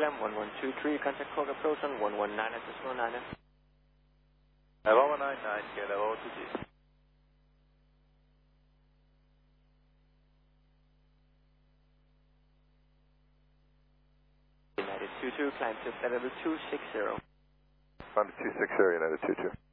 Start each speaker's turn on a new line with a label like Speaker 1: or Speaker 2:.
Speaker 1: KLM 1123, contact Cork approach on 119 at decimal 9.
Speaker 2: 1199, KLM 022G.
Speaker 1: United 22, climb to flight level 260.
Speaker 2: Climb to 260, United 22.